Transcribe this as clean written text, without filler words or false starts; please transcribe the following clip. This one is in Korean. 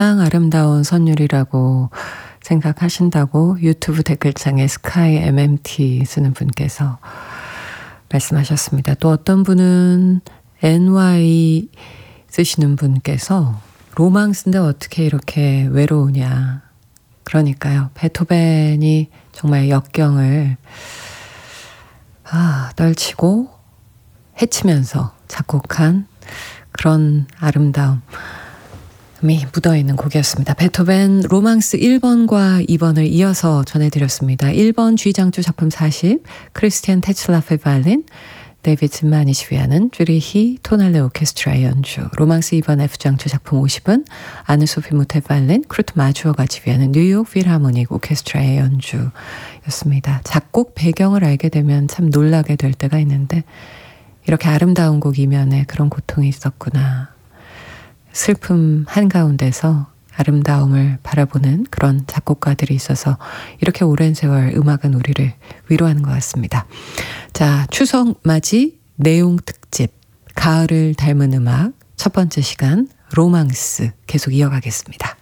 가장 아름다운 선율이라고 생각하신다고 유튜브 댓글창에 스카이 MMT 쓰는 분께서 말씀하셨습니다. 또 어떤 분은 NY 쓰시는 분께서 로망스인데 어떻게 이렇게 외로우냐. 그러니까요. 베토벤이 정말 역경을 떨치고 헤치면서 작곡한 그런 아름다움이 묻어있는 곡이었습니다. 베토벤 로망스 1번과 2번을 이어서 전해드렸습니다. 1번 G장조 작품 40, 크리스티안 테츠라페 바이올린, 데이비드 즈마니 지휘하는 쭈리히 토날레 오케스트라 연주, 로망스 2번 F장조 작품 50은 아느 소피 무테 바이올린, 크루트 마주어가 지휘하는 뉴욕 필하모닉 오케스트라의 연주였습니다. 작곡 배경을 알게 되면 참 놀라게 될 때가 있는데 이렇게 아름다운 곡 이면에 그런 고통이 있었구나. 슬픔 한가운데서 아름다움을 바라보는 그런 작곡가들이 있어서 이렇게 오랜 세월 음악은 우리를 위로하는 것 같습니다. 자, 추석 맞이 내용 특집 가을을 닮은 음악 첫 번째 시간 로망스 계속 이어가겠습니다.